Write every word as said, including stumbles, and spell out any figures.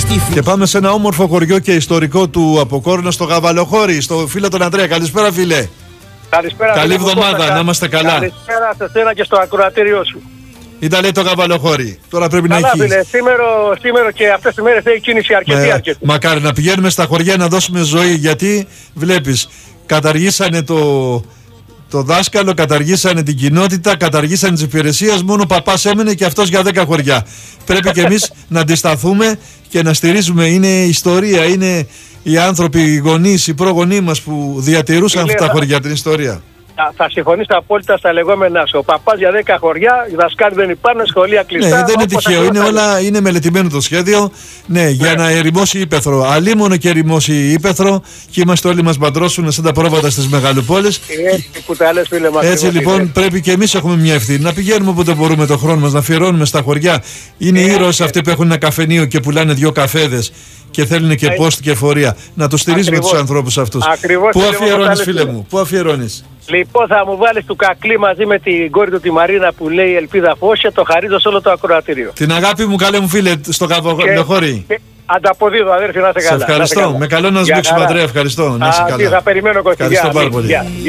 μαστίφι. Και πάμε σε ένα όμορφο χωριό και ιστορικό του Αποκόρνου, στο Γαβαλοχώρι, στο φίλο τον Αντρέα. Καλησπέρα, φίλε. Καλησπέρα. Καλή εβδομάδα, να είμαστε καλά. Καλησπέρα σε σένα και στο ακροατήριό σου. Ήταν λέει το Γαβαλοχώρι. Τώρα πρέπει Καλά, να έχει. Φίλε, σήμερα, σήμερα και αυτές τις μέρες έχει κίνηση αρκετή, Με, αρκετή. Μακάρι να πηγαίνουμε στα χωριά να δώσουμε ζωή, γιατί βλέπεις, καταργήσανε το, το δάσκαλο, καταργήσανε την κοινότητα, καταργήσανε τις υπηρεσίες, μόνο ο παπάς έμενε και αυτός για δέκα χωριά. Πρέπει και εμείς να αντισταθούμε και να στηρίζουμε. Είναι ιστορία, είναι οι άνθρωποι, οι γονείς, οι πρόγονείς μας που διατηρούσαν Φίλε, αυτά τα θα- χωριά, την ιστορία. Θα, θα συμφωνήσω απόλυτα στα λεγόμενά σου. Ο παπάς για δέκα χωριά, οι δασκάλοι δεν υπάρχουν, σχολεία κλειστά. Ναι, δεν είναι όπως τυχαίο, ακριβώς είναι θα όλα, είναι μελετημένο το σχέδιο. Ναι, για να ερημώσει η ύπαιθρο. Αλίμονο και ερημώσει η ύπαιθρο, και είμαστε όλοι μας μπαντρώσουν σαν τα πρόβατα στις μεγαλοπόλεις. Έτσι που τα λες, φίλε μας. Έτσι ακριβώς, λοιπόν είναι. πρέπει και εμείς έχουμε μια ευθύνη. Να πηγαίνουμε όποτε μπορούμε το χρόνο μας, να αφιερώνουμε στα χωριά. Είναι οι ήρωες αυτοί που έχουν ένα καφενείο και πουλάνε δύο καφέδες και θέλουν και Έτσι. post και φορεία. Να τους στηρίζουμε Ακριβώς. τους ανθρώπους αυτούς. Ακριβώς, Πού φίλε μου, αφιερώνεις, το τα φίλε λες, μου, πού αφιερώνεις? Λοιπόν, θα μου βάλεις του Κακλή μαζί με την κόρη του τη Μαρίνα που λέει Ελπίδα Φώσια, το χαρίζω σε όλο το ακροατήριο. Την αγάπη μου, καλέ μου φίλε, στο Γαβαλοχώρι. Και ανταποδίδω, αδέρφη, να είσαι Σε καλά. να είσαι ευχαριστώ. καλά. Με καλό να Γεια σμίξουμε, χαρά. Αντρέα. Ευχαριστώ. Να είσαι Α, καλά. θα περιμένω, Κωστή. Ευχαριστώ Γεια, πάρα γεια, πολύ. γεια.